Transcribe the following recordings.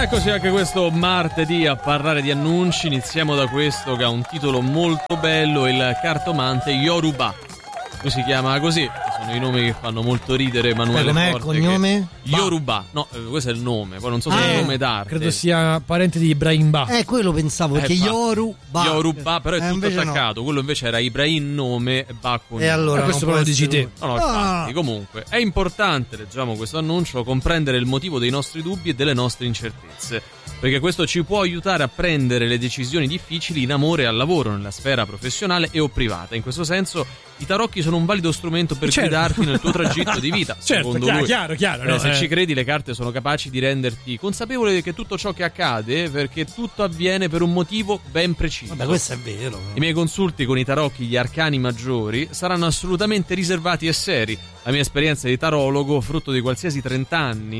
Eccoci anche questo martedì a parlare di annunci. Iniziamo da questo che ha un titolo molto bello, il cartomante Yoruba. Lui si chiama così, sono i nomi che fanno molto ridere. Emanuele com'è Forte, il cognome? Yoruba, no, questo è il nome, poi non so se è il nome d'arte. Credo sia parente di Ibrahim Ba. Quello pensavo, perché Yoruba, però è tutto attaccato. No. Quello invece era Ibrahim nome e Ba con E allora questo però lo dici te. No, infatti, comunque è importante, leggiamo questo annuncio, comprendere il motivo dei nostri dubbi e delle nostre incertezze, perché questo ci può aiutare a prendere le decisioni difficili in amore e al lavoro, nella sfera professionale e o privata. In questo senso i tarocchi sono un valido strumento per guidarti nel tuo tragitto di vita. Certo, secondo lui. chiaro. No? Se ci credi, le carte sono capaci di renderti consapevole che tutto ciò che accade, perché tutto avviene per un motivo ben preciso. Vabbè, questo è vero. I miei consulti con i tarocchi, gli arcani maggiori, saranno assolutamente riservati e seri. La mia esperienza di tarologo, frutto di quasi 30 anni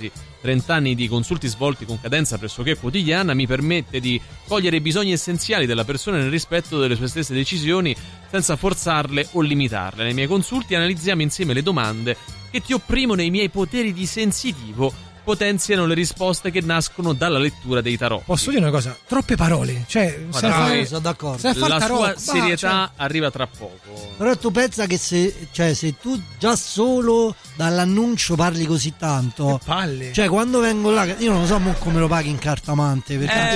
di consulti svolti con cadenza pressoché quotidiana, mi permette di cogliere i bisogni essenziali della persona nel rispetto delle sue stesse decisioni, senza forzarle o limitarle. Nei miei consulti analizziamo insieme le domande che ti opprimono e i miei poteri di sensitivo potenziano le risposte che nascono dalla lettura dei tarocchi. Posso dire una cosa? Troppe parole. Cioè, sono d'accordo. La sua serietà arriva tra poco. Però tu pensa che se tu già solo dall'annuncio parli così tanto, palle. Cioè quando vengo là, io non so come lo paghi in cartomante, perché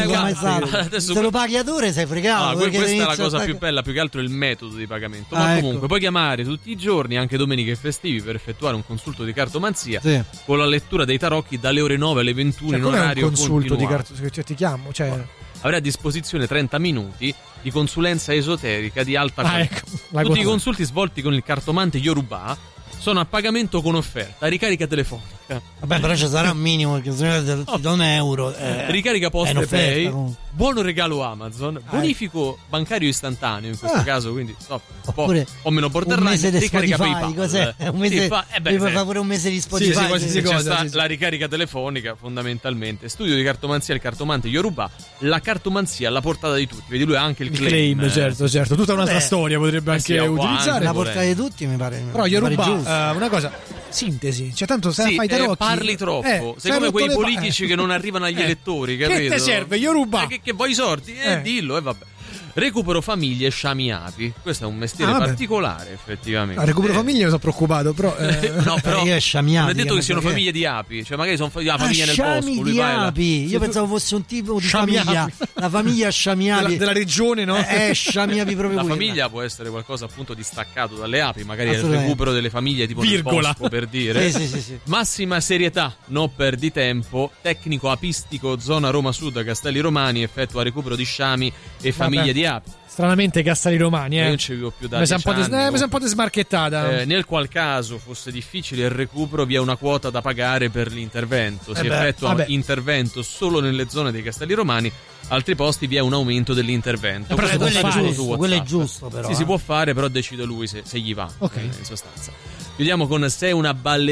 se lo paghi ad ore sei fregato. Questa è la cosa più bella, più che altro il metodo di pagamento. Ma comunque puoi chiamare tutti i giorni, anche domeniche e festivi, per effettuare un consulto di cartomanzia con la lettura dei tarocchi dalle ore 9 alle 21 in orario continuato. Un consulto di cartomanzia, ti chiamo, avrai a disposizione 30 minuti di consulenza esoterica di alta qualità. Tutti i consulti svolti con il cartomante Yoruba sono a pagamento con offerta, ricarica telefonica. Vabbè, però ci sarà un minimo, perché se no ti do €1. Ricarica Postepay, buono regalo Amazon, bonifico bancario istantaneo in questo caso, quindi un po' meno borderline. Un mese di ricarica Spotify, PayPal. Cos'è? Un mese, mi fa pure un mese di Spotify. C'è sta la ricarica telefonica, fondamentalmente. Studio di cartomanzia, il cartomante Yoruba, la cartomanzia alla portata di tutti. Vedi, lui ha anche il claim. Certo. Tutta un'altra storia potrebbe anche utilizzare. La portata di tutti mi pare. Però Yoruba, una cosa, sintesi, cioè tanto se fai tarocchi parli troppo, sei come quei politici che non arrivano agli elettori, capito? Che te serve Yoruba? Che vuoi i sordi? Dillo, vabbè. Recupero famiglie e sciami api. Questo è un mestiere particolare, effettivamente. Recupero famiglie, mi sono preoccupato, però no, però non è detto che siano famiglie di api, cioè magari sono la famiglia nel bosco, lui di api. Io pensavo fosse un tipo di famiglia, la famiglia sciamiapi della regione, no? Sciamiapi proprio. La famiglia può essere qualcosa appunto distaccato dalle api, magari il recupero delle famiglie tipo nel bosco, per dire. Sì. Massima serietà, non perdi tempo. Tecnico apistico, zona Roma Sud, Castelli Romani, effettua recupero di sciami e famiglie di api. Stranamente Castelli Romani, Io non ci vivo più da mi sa un po' smarchettata. Nel qual caso fosse difficile il recupero, vi è una quota da pagare per l'intervento. Si effettua intervento solo nelle zone dei Castelli Romani, altri posti vi è un aumento dell'intervento. Però quello è giusto, però. Sì, si può fare, però decide lui se gli va, in sostanza. Chiudiamo con: sei una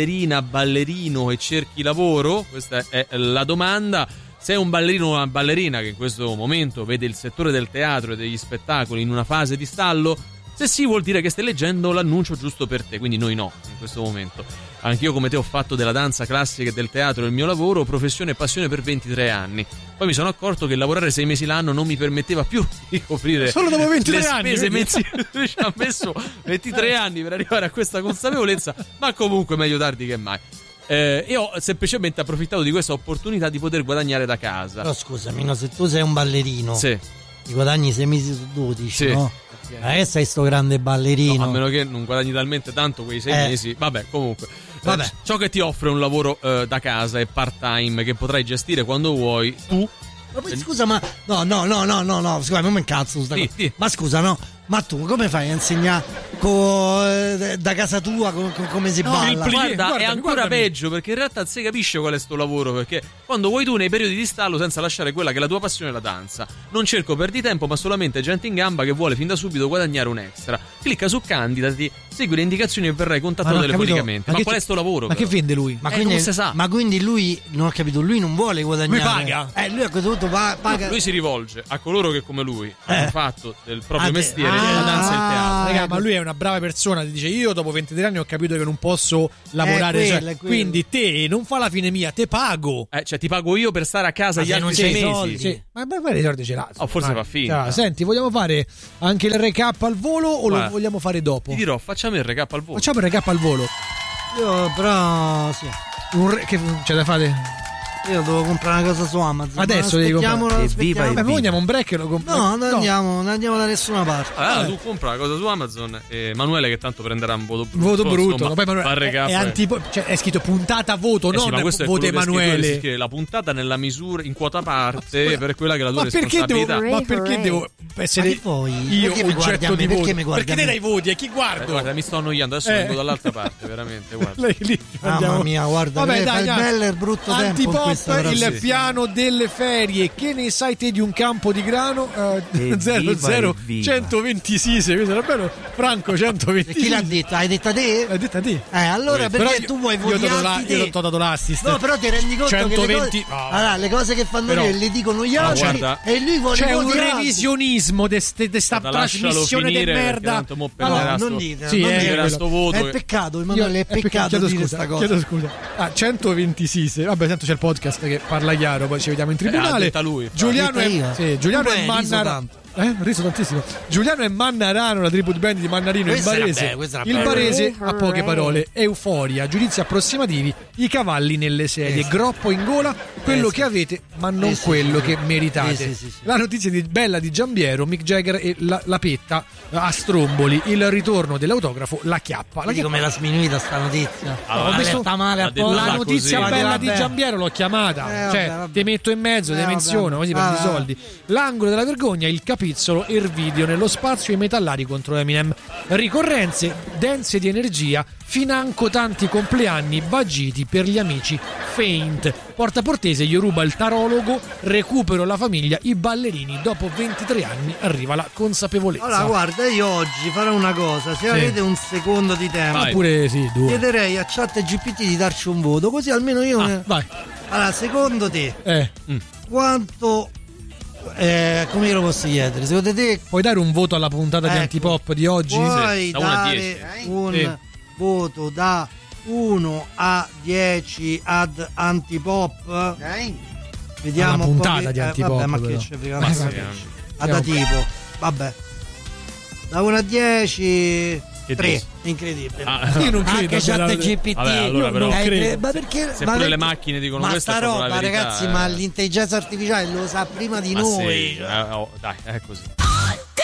ballerino e cerchi lavoro? Questa è la domanda. Sei un ballerino o una ballerina che in questo momento vede il settore del teatro e degli spettacoli in una fase di stallo? Se sì, vuol dire che stai leggendo l'annuncio giusto per te, quindi noi no, in questo momento. Anch'io come te ho fatto della danza classica e del teatro il mio lavoro, professione e passione per 23 anni. Poi mi sono accorto che lavorare 6 mesi l'anno non mi permetteva più di coprire solo dopo 23 le spese mensili. Ci ha messo 23 anni per arrivare a questa consapevolezza, ma comunque meglio tardi che mai. Io ho semplicemente approfittato di questa opportunità di poter guadagnare da casa. Però scusami, no, se tu sei un ballerino, ti guadagni 6 mesi su 12, no? Sei sto grande ballerino. No, a meno che non guadagni talmente tanto quei 6 mesi. Vabbè, comunque. Ciò che ti offre un lavoro da casa e part time che potrai gestire quando vuoi, tu. Ma poi scusa, ma no, scusa, non mi incazzo sta cosa. Ma scusa, no, ma tu come fai a insegnare da casa tua come si balla? Guarda, è ancora peggio, perché in realtà si capisce qual è sto lavoro, perché quando vuoi tu nei periodi di stallo, senza lasciare quella che è la tua passione, la danza, non cerco perdi tempo, ma solamente gente in gamba che vuole fin da subito guadagnare un extra. Clicca su candidati, segui le indicazioni e verrai contattato telefonicamente. Ma qual è sto lavoro? Ma che vende lui? Ma quindi, non si sa. Ma quindi lui, non ho capito, lui non vuole guadagnare. Lui paga. Lui a questo punto paga. Lui si rivolge a coloro che come lui hanno fatto del proprio mestiere la danza e il teatro. Raga, ma lui è una brava persona, ti dice io dopo 23 anni ho capito che non posso lavorare, quello. quindi te non fa la fine mia, te pago. Cioè ti pago io per stare a casa gli altri 6 mesi. Soldi. Sì. Ma i soldi ce l'ha. Forse va finta. Senti, vogliamo fare anche il recap al volo o lo vogliamo fare dopo? Ti dirò, facciamo il recap al volo. Facciamo il recap al volo. Io però sì. Che c'è da fare? Io devo comprare una cosa su Amazon. Adesso devi comprare. Aspettiamo. Noi vogliamo un break e lo compriamo. No, non andiamo da nessuna parte. Tu compra la cosa su Amazon e Emanuele che tanto prenderà un voto brutto. Insomma, Poi Emanuele è scritto puntata voto, non voto Emanuele. Che la puntata nella misura in quota parte per quella che è la tua responsabilità. Ma perché devo essere io oggetto di voto? Perché te dai voti e chi guardo? Guarda, mi sto annoiando, adesso vengo dall'altra parte, veramente, guarda. Mamma mia, guarda, vabbè, dai, il bello e il brutto tempo. Il piano delle ferie, che ne sai te di un campo di grano? 120 sise, questo era bello. Franco 120. E chi l'ha detto? Hai detto a te? L'hai detto a te. Allora perché tu vuoi votare? Io ti ho dato l'assist. No, però ti rendi conto 120. che le cose che fanno io le dicono gli altri e lui vuole c'è un revisionismo di sta trasmissione di merda. No, non dite, è peccato, Emanuele, è peccato dire questa cosa. Chiedo scusa. 120 sise. Vabbè, tanto c'è il podcast che parla chiaro, poi ci vediamo in tribunale. Lui, Giuliano è Mannarano. Riso tantissimo. Giuliano è Mannarano, la tribute band di Mannarino in Barese. Il Barese ha poche parole. Euforia, giudizi approssimativi, i cavalli nelle sedie, groppo in gola, quello che avete, ma non quello che meritate. La notizia bella di Giambiero, Mick Jagger e la petta a stromboli, il ritorno dell'autografo, la chiappa. Vedi come la sminuita sta notizia. Sta male a la notizia così. Bella di Giambiero l'ho chiamata. Ti metto in mezzo, ti menziono, così prendi i soldi. L'angolo della vergogna, il capizzolo e il video nello spazio, i metallari contro Eminem. Ricorrenze dense di energia, financo tanti compleanni vagiti per gli amici Faint. Porta Portese, Yoruba il tarologo, recupero la famiglia, i ballerini. Dopo 23 anni arriva la consapevolezza. Allora guarda, io oggi farò una cosa, se avete un secondo di tempo, oppure due, chiederei a ChatGPT di darci un voto, così almeno io vai. Allora, secondo te quanto come lo posso chiedere? Secondo te puoi dare un voto alla puntata di Antipop di oggi? Puoi dare un voto da 1 a 10 ad Antipop? Vediamo una puntata di Antipop. Vabbè, ma che ci frega? Da tipo, vabbè, da 1 a 10 3, incredibile. Io non credo anche ChatGPT. Allora però ma perché? Se pure le macchine dicono ma questa roba, verità, ragazzi, ma l'intelligenza artificiale lo sa prima di noi. Sì. Dai, è così.